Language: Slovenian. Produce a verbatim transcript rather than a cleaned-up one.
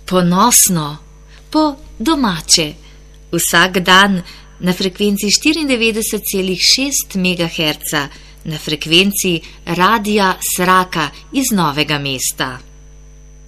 ponosno, po domače, vsak dan na frekvenci štiriindevetdeset celih šest megaherca na frekvenci Radia Sraka iz Novega mesta.